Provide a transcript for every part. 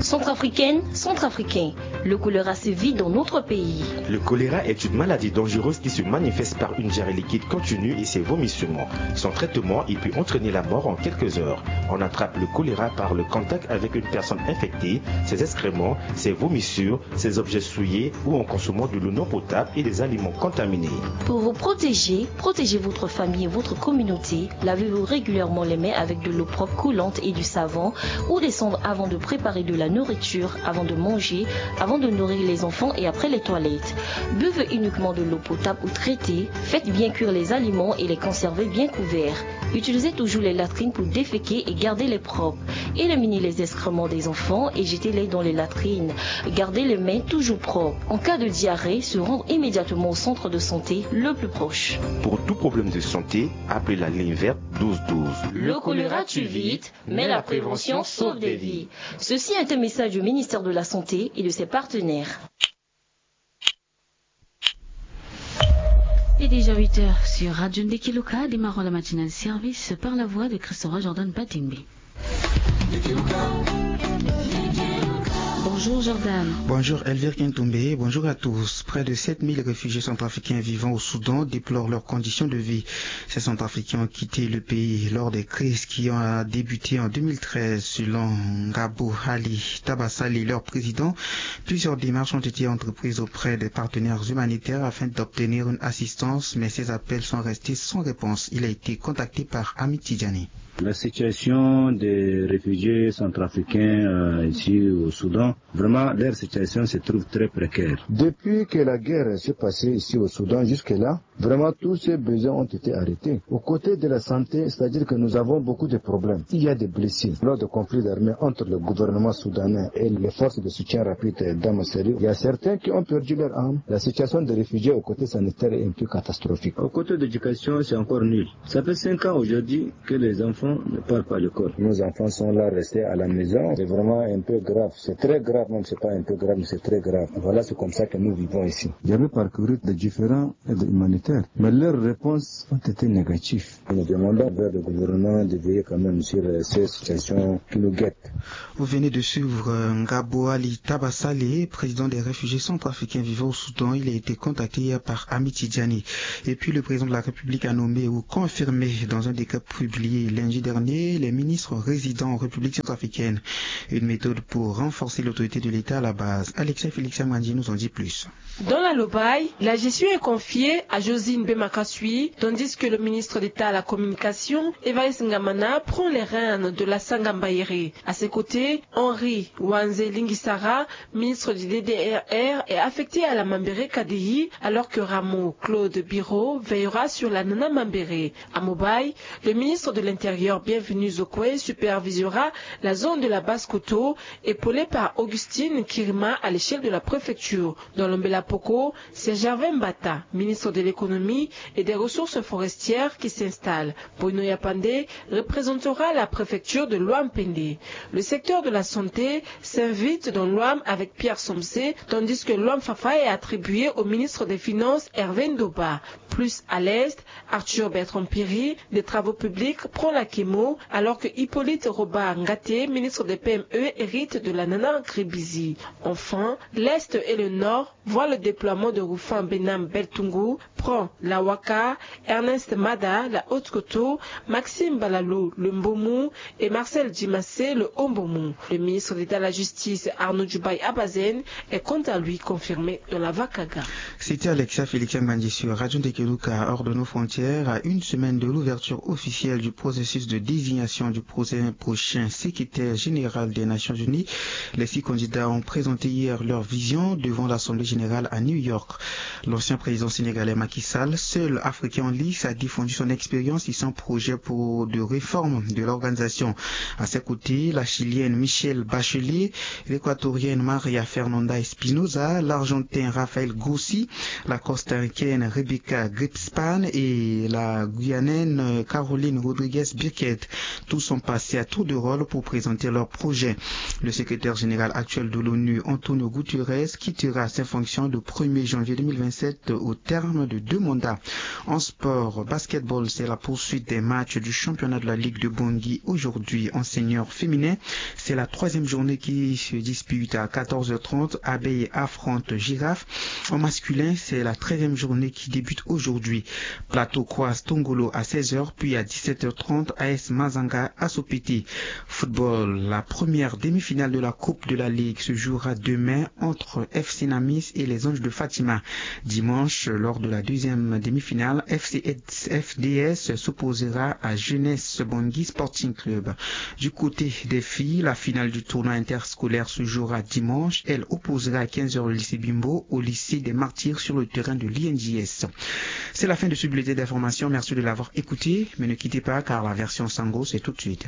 Centrafricaine, Centrafricain, le choléra sévit dans notre pays. Le choléra est une maladie dangereuse qui se manifeste par une diarrhée liquide continue et ses vomissements. Son traitement, il peut entraîner la mort en quelques heures. On attrape le choléra par le contact avec une personne infectée, ses excréments, ses vomissures, ses objets souillés ou en consommant de l'eau non potable et des aliments contaminés. Pour vous protéger, protégez votre famille et votre communauté. Lavez-vous régulièrement les mains avec de l'eau propre coulante et du savon ou des cendres avant de préparer de la nourriture, avant de manger, avant de nourrir les enfants et après les toilettes. Buvez uniquement de l'eau potable ou traitée. Faites bien cuire les aliments et les conservez bien couverts. Utilisez toujours les latrines pour déféquer et garder les propres. Éliminez les excréments des enfants et jetez-les dans les latrines. Gardez les mains toujours propres. En cas de diarrhée, se rendre immédiatement au centre de santé le plus proche. Pour tout problème de santé, appelez la ligne verte 1212. Le choléra tue vite, mais la prévention sauve des vies. Ceci est un message du ministère de la Santé et de ses partenaires. Il est déjà 8h sur Radio Ndekiluka, démarrant la matinale service par la voix de Christopher Jordan Patingbi. Bonjour Jordan. Bonjour Elvire Kintoumbe, bonjour à tous. Près de 7000 réfugiés centrafricains vivant au Soudan déplorent leurs conditions de vie. Ces centrafricains ont quitté le pays lors des crises qui ont débuté en 2013 selon Ngabo Ali Tabassali, leur président. Plusieurs démarches ont été entreprises auprès des partenaires humanitaires afin d'obtenir une assistance, mais ces appels sont restés sans réponse. Il a été contacté par Amit Tidjani. La situation des réfugiés centrafricains ici au Soudan, vraiment leur situation se trouve très précaire. Depuis que la guerre s'est passée ici au Soudan jusque-là, vraiment tous ces besoins ont été arrêtés. Aux côtés de la santé, c'est-à-dire que nous avons beaucoup de problèmes. Il y a des blessés. Lors de conflits armés entre le gouvernement soudanais et les forces de soutien rapide d'Amasseri, il y a certains qui ont perdu leur âme. La situation des réfugiés aux côtés sanitaires est un peu catastrophique. Aux côtés d'éducation, c'est encore nul. Ça fait 5 ans aujourd'hui que les enfants ne partent pas à l'école. Nos enfants sont là restés à la maison. C'est vraiment un peu grave. C'est très grave, même c'est pas un peu grave, mais c'est très grave. Voilà, c'est comme ça que nous vivons ici. J'avais parcouru les différents aides humanitaires, mais leurs réponses ont été négatives. Nous demandons vers le gouvernement de veiller quand même sur ces situations qui nous guettent. Vous venez de suivre Ngabo Ali Tabassali, président des réfugiés centrafricains vivant au Soudan. Il a été contacté hier par Amit Tidjani. Et puis le président de la République a nommé ou confirmé dans un décret publié lundi dernier les ministres résidents en République centrafricaine. Une méthode pour renforcer l'autorité de l'État à la base. Alexia Félix Amandi nous en dit plus. Dans la Lobaye, la gestion est confiée à Josine Bemakasui, tandis que le ministre d'État à la communication, Evariste Ngamana, prend les rênes de la Sangambaïri. À ses côtés, Henri Wanze Lingisara, ministre du DDRR, est affecté à la Mambéré KDI, alors que Rameau Claude Biro veillera sur la Nana Mambéré. À Mobaye, le ministre de l'Intérieur, Bienvenu Zokwe, supervisera la zone de la Basse-Koto, épaulé par Augustine Kirima à l'échelle de la préfecture. Dans l'Ombela Poko, c'est Gervais Mbata, ministre de l'économie et des ressources forestières, qui s'installe. Bruno Yapande représentera la préfecture de Loampende. Le secteur de la santé s'invite dans l'Ouam avec Pierre Somsé, tandis que l'Ouam Fafa est attribué au ministre des Finances Hervé Ndoba. Plus à l'est, Arthur Bertrand Piri, des Travaux publics, prend la Kémo, alors que Hippolyte Roba Ngate, ministre des PME, hérite de la Nana Gribizi. Enfin, l'est et le nord voient le déploiement de Rufin Benam Beltungu, prend la Waka, Ernest Mada, la Haute-Koto, Maxime Balalou, le Mbomou, et Marcel Dimassé, le Omboumou. Le ministre d'État à la Justice, Arnaud Djubaï Abazen, est quant à lui confirmé dans la Vakaga. C'était Alexia Félix Mbandi sur Radio Ndekiluka, hors de nos frontières, à une semaine de l'ouverture officielle du processus de désignation du prochain secrétaire général des Nations Unies. Les 6 candidats ont présenté hier leur vision devant l'Assemblée générale à New York. L'ancien président sénégalais Macky Sall, seul africain en lice, a défendu son expérience et son projet de réforme de l'organisation. À ses côtés, la Chilienne Michelle Bachelet, l'Équatorienne Maria Fernanda Espinosa, l'Argentin Rafael Grossi, la Costa-Ricaine Rebecca Gripspan et la Guyanaine Caroline Rodriguez-Birquet. Tous sont passés à tour de rôle pour présenter leur projet. Le secrétaire général actuel de l'ONU, Antonio Guterres, quittera ses fonctions le 1er janvier 2027 au terme de de 2 mandats. En sport, basketball, c'est la poursuite des matchs du championnat de la Ligue de Bangui aujourd'hui en senior féminin. C'est la 3e journée qui se dispute à 14h30. Abeille affronte Girafe. En masculin, c'est la 13e journée qui débute aujourd'hui. Plateau croise Tongolo à 16h, puis à 17h30, AS Mazanga à Sopiti. Football, la première demi-finale de la Coupe de la Ligue se jouera demain entre FC Namis et les Anges de Fatima. Dimanche, lors de la deuxième demi-finale, FDS s'opposera à Jeunesse Bangui Sporting Club. Du côté des filles, la finale du tournoi interscolaire se jouera dimanche. Elle opposera à 15h le lycée Bimbo au lycée des Martyrs sur le terrain de l'INJS. C'est la fin de ce bulletin d'information. Merci de l'avoir écouté, mais ne quittez pas car la version Sango c'est tout de suite.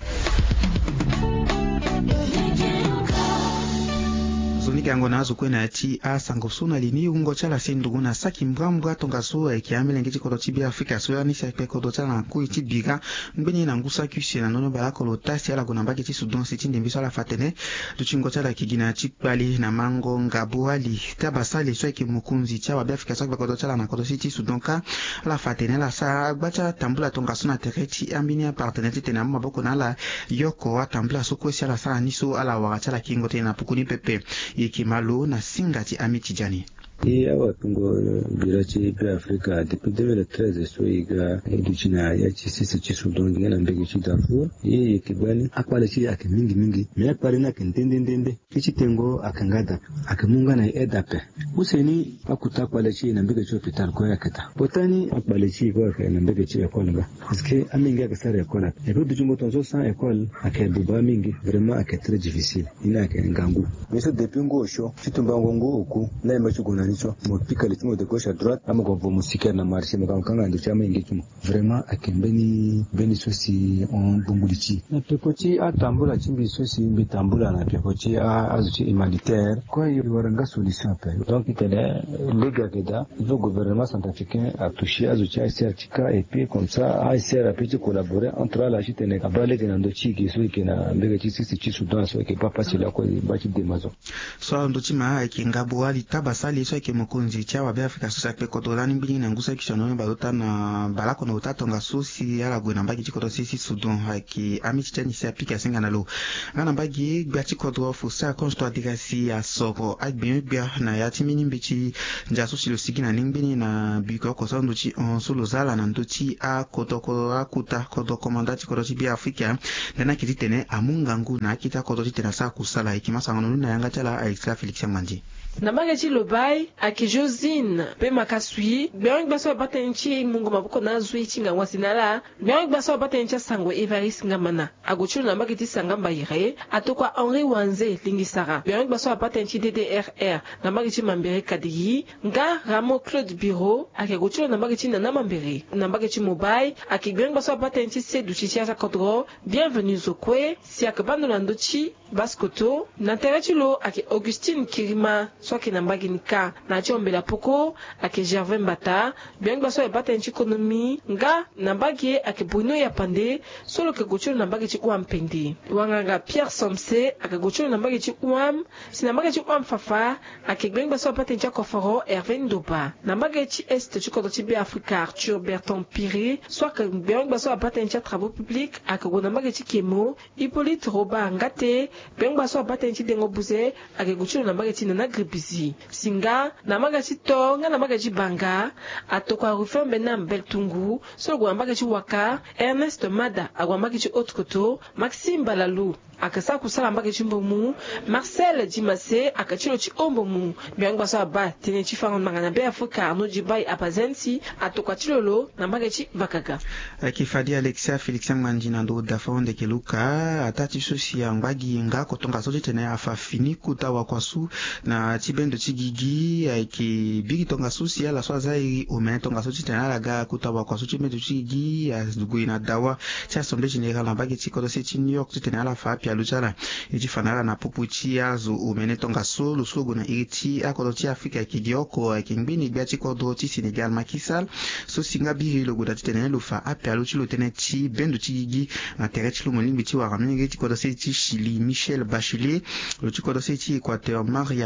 Zonika yango nazo kwena ati a Sango sona lini ungo chala sendugu na saki mbwa tonga so ekiamele ngeti kodoti bi Afrika so yani sekpe kodota na ku iti biga mbeni na ngusa kyuse na nono bala kolota si ala gona mbaki Sudan siti ndembi so la fatene duchingo chala kigina chipali na mango ngabo ali tabasali so ekimukunzi cha wa Afrika so kodota na kodoti Sudan ka la fatene la sa gbacha tambula tonga so na tereti ambini ya partenaire tena maboko na la yoko atambula so kwesi ala sa niso ala wakachala kingote na pukuni pepe Yekimalo na Singati Amitijani. Et awa tungo birachi pe Afrika depuis 2013 so iga educhina ya sisi Sudan ngana mbege chi Darfur ye kibani akwale chi ake mingi me akwale na kendendende kichi tengo akangada akamunga na edape useni akuta kwale chi na mbege chi hospital ko yakata botani akwale chi ko na mbege chi ekole ba parce amingi akasara ekole et puis du tonzo sans école ake duba mingi vraiment ake très difficile ina ake ngangu mais ce depuis ngosho chitumbango ngoku na machugona nicho mopika litimo de gauche à droite amagovo musika na marché makanga ndo chama ingekimo vraiment akembeni beni sosi on bungulichi na pekoti atambula chimbi sosi mbitambula na pekoti azuchi humanitaire quoi il waranga solution pe donc itele lega keda le gouvernement centrafricain a touché azuchi certificat et puis comme ça a essayé à petit collaborer entre la chitene abale kenando chiki so ikena mbege chisi chi Sudan so ke papa chila ko bachi de mazo so ndo chima ikingabo ali tabasali so ke mukunzi cha wa Afrika so sakpe kodolani mbini na ngusa kishono balota na balako na utatonga susi ala gwe nambagi chikoto sisi Sudan haki amichitani si apika singa nalo ngana mbagi gbachi kodro fusa konsto adigasi ya soko agbimbia na yati mini mbichi njaso silo sigina ningbini na biko kosa ndochi solo zala na ndochi a kotoko akuta kodo komandati kodo bi Afrika dana kititene amungangu na kita kodo titena sa kusala ikimasangano na yanga chala a extra Felix Manji na magaji lobai ake Josine pe makasui biang baso batenchi mungu mabuko na zui chinga wasinala biang baso batencha Sango Evaris ngamana agochu na magiti sangamba yire atokwa Henri Wanze lingisara biang baso batenchi DDRR na magiti mambere kadigi nga Ramo Claude Bureau ake gochu na magiti na mambere na magiti mobile ake biang baso batenchi Sedu Chicha Kodro bienvenue zokwe si akabando landochi baskoto na terechilo ake Augustine Kirima soki na mbaginika na chombela poko ake Gervais Mbata biang baso e bata ekonomi nga na mbagi ake Bruno ya pande solo ke gocholo na mbagi chikuwa mpende wanganga Pierre Somse ake gocholo na mbagi chikuwa si na mbagi chikuwa mfafa ake biang baso e bata nchakoforo Hervé Ndoba na mbagi chi est chikoto chibi Afrika Arthur Berton Piri soki biang baso e bata ncha travaux publics ake go na mbagi chikemo Hippolyte Roba ngate biang baso e bata nchidengo buze ake gocholo na mbagi chinana bizi singa na magaji tonga na magaji banga atokwa rufembe na mbeltungu solo gwa magaji waka Ernest Mada agwa magaji otkoto Maxime Balalu akasa kusala magaji mbomu Marcel Dimase akachilo chi ombomu biangwa sa ba tene chi fanga mangana be Afrika no jibai apazensi atokwa chilolo na magaji bakaga akifadi Alexia Felix Manji na ndo dafonde keluka atati sosi ya mbagi nga kotonga soji tene afa fini kutawa kwasu na chibendo chigigi ki bigi tonga susi ya la swazai ome tonga susi tena la ga kutawa kwa susi chibendo chigigi ya zuguina dawa cha assemblée générale na bagi chikodo se chi New York tena la fa pia luchala iji fanala na pupuchi ya zu ome tonga so lusugo na iti akodo chi Afrika kidioko kingbini bia chikodo chi Senegal makisal so singa biri logo da tena lufa apia luchilo tena chi bendo chigigi na terechi lumolimbi chi wa ramini chikodo se chi Chili Michel Bachelet le chikodo se chi Équateur Maria Fernanda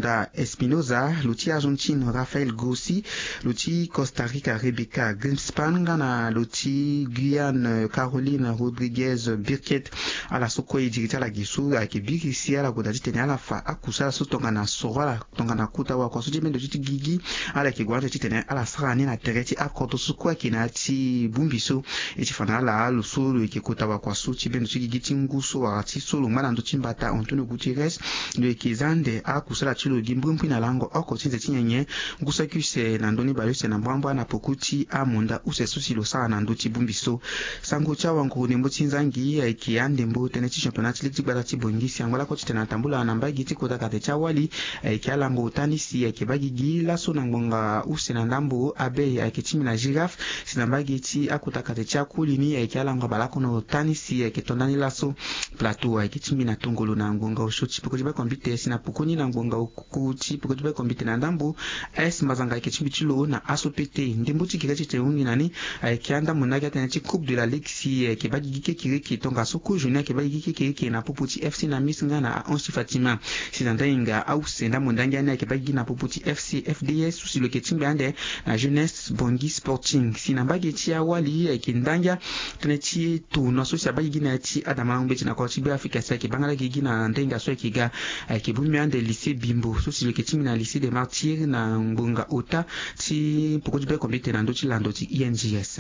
Amanda Espinoza, l'outil Argentine Rafael Grossi, l'outil Costa Rica Rebecca Greenspan, l'outil Guyane Caroline Rodriguez Birket, à la Sokoye directeur la Gisu, à Kebik ici à la Godadi Tenya fa akusa so tongana sora tongana kuta wa kwasuji mendo jiti gigi ala kigwanja titene ala sarani na tereti akoto sukwa kinati bumbiso etifana ala lusulu ikikuta wa kwasuchi mendo gigi tinguso wa tisulu mana ndo chimbata Antonio Gutierrez de kizande akusala chilo gimbumpi na lango oko tinze tinyenye ngusa kuse na ndoni baluse na mbamba na pokuti amonda use susilo sana na ndo chibumbiso sango chawa ngune mutsinzangi ikiande mbo tene championnat league bala tibongisi angola ko tena tambula na mbagi tiko takate chawali kialango tanisi kibagigi la sona ngonga usena ndambo abe kitimi na giraffe sinambagi ti akutakate chakulini kialango balako no tanisi kitondani laso plateau kitimi na tongolo na ngonga ushoti pokojiba kombite sina pokoni na ngonga ukuti pokojiba kombite na ndambo mazanga kitimi chilo na asopete ndimbuti kikachi teungi nani kianda munaka tena ti coupe de la ligue si kibagigi kiriki tonga soko junior kibagigi kiriki na poputi FC na misinga na Onsi Fatima sinandainga au senda mondangi ane kibagigi na poputi FC FDS susi lo ketimbe ande na jeunesse bongi sporting sinambagi ti awali kindanga teneti tu na susi abagigi na ti adama ngbechi na kwachi be Afrika sa kibangala gigi na ndenga so kiga kibumi ande lycée Bimbo susi lo ketimbe na lycée des Martyrs na ngonga ota ti pokoji be kombite na ndo ti lando ti INGS.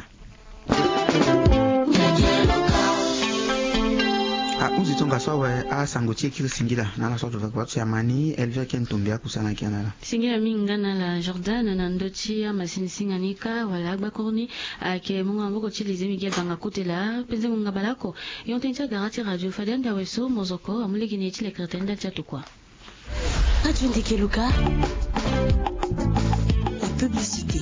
Uzi tonga sawa asangotie kiri singira na la sorte de ya mani elvia kentombia kusana kianala singira mingana la Jordan na ndoti ya masini singanika wala agba korni ke munga mboko chilize Miguel banga kutela penze munga balako yontencha garati radio fadenda weso mozoko amulegi ne chile kretenda chatukwa Radio Ndekeluka. La publicité.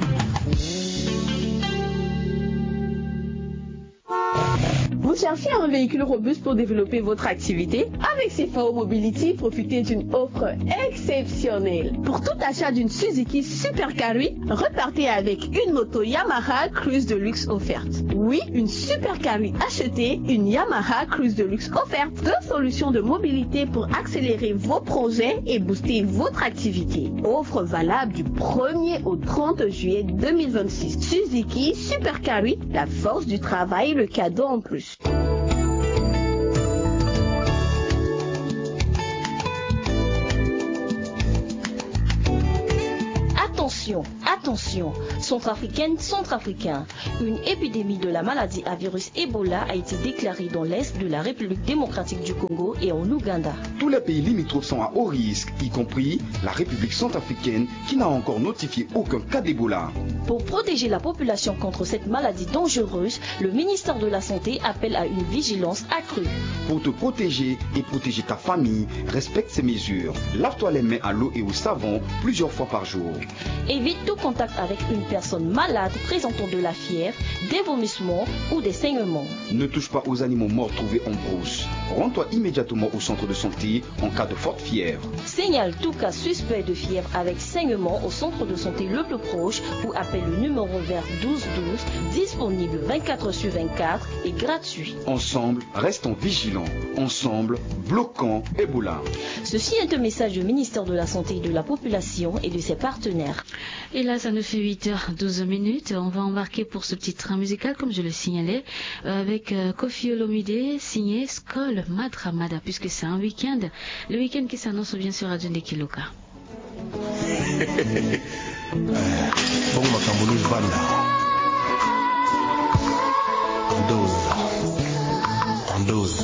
Vous cherchez un véhicule robuste pour développer votre activité? Avec CFAO Mobility, profitez d'une offre exceptionnelle. Pour tout achat d'une Suzuki Super Carry, repartez avec une moto Yamaha Cruise de luxe offerte. Oui, une Super Carry achetée, une Yamaha Cruise de luxe offerte. Deux solutions de mobilité pour accélérer vos projets et booster votre activité. Offre valable du 1er au 30 juillet 2026. Suzuki Super Carry, la force du travail, le cadeau en plus. Attention, Centrafricain. Une épidémie de la maladie à virus Ebola a été déclarée dans l'est de la République démocratique du Congo et en Ouganda. Tous les pays limitrophes sont à haut risque, y compris la République centrafricaine qui n'a encore notifié aucun cas d'Ebola. Pour protéger la population contre cette maladie dangereuse, le ministère de la Santé appelle à une vigilance accrue. Pour te protéger et protéger ta famille, respecte ces mesures. Lave-toi les mains à l'eau et au savon plusieurs fois par jour. Évite tout contact avec une personne malade présentant de la fièvre, des vomissements ou des saignements. Ne touche pas aux animaux morts trouvés en brousse. Rends-toi immédiatement au centre de santé en cas de forte fièvre. Signale tout cas suspect de fièvre avec saignement au centre de santé le plus proche ou appelle le numéro vert 1212, disponible 24/24 et gratuit. Ensemble, restons vigilants. Ensemble, bloquons Ebola. Ceci est un message du ministère de la Santé et de la Population et de ses partenaires. Et là, ça nous fait 8h12. On va embarquer pour ce petit train musical, comme je le signalais, avec Koffi Olomide, signé Skol Madramada, puisque c'est un week-end. Le week-end qui s'annonce bien sur Radio Ndekeluka. Bon, Makamboulou Banda. En dose.